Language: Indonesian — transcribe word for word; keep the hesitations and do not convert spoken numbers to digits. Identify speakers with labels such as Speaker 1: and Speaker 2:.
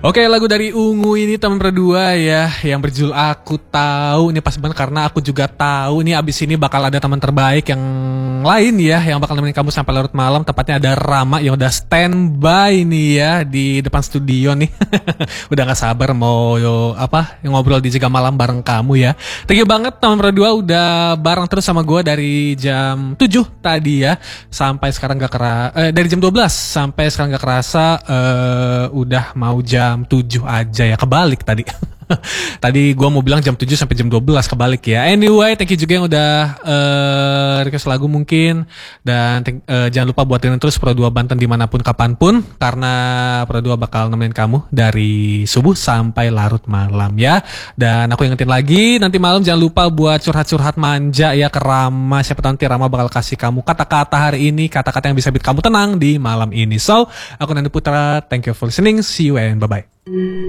Speaker 1: Oke, lagu dari Ungu ini teman berdua ya, yang berjudul Aku Tahu. Ini pas banget karena aku juga tahu nih abis ini bakal ada teman terbaik yang lain ya, yang bakal nemenin kamu sampai larut malam. Tepatnya ada Rama yang udah standby nih ya di depan studio nih. Udah gak sabar mau yo, apa ngobrol di Jaga Malam bareng kamu ya. Thank you banget teman berdua udah bareng terus sama gue dari jam tujuh tadi ya sampai sekarang gak kerasa, eh, dari jam dua belas sampai sekarang gak kerasa eh, udah mau jam tujuh aja ya, kebalik tadi. Tadi gue mau bilang jam tujuh sampai jam dua belas, kebalik ya. Anyway, thank you juga yang udah uh, request lagu mungkin. Dan uh, jangan lupa buat dengerin terus Pro dua Banten dimanapun kapanpun, karena Pro dua bakal nemenin kamu dari subuh sampai larut malam ya. Dan aku ingetin lagi, nanti malam jangan lupa buat curhat-curhat manja ya ke Rama. Siapa tahu nanti Rama bakal kasih kamu kata-kata hari ini, kata-kata yang bisa bikin kamu tenang di malam ini. So, aku Nandi Putra, thank you for listening, see you and bye-bye.